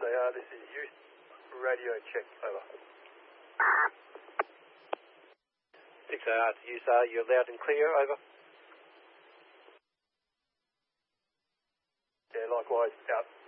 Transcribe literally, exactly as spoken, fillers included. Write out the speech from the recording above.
A R, this is Youth Radio check, over. six A R to Youth R, you're loud and clear, over. Yeah, likewise, out.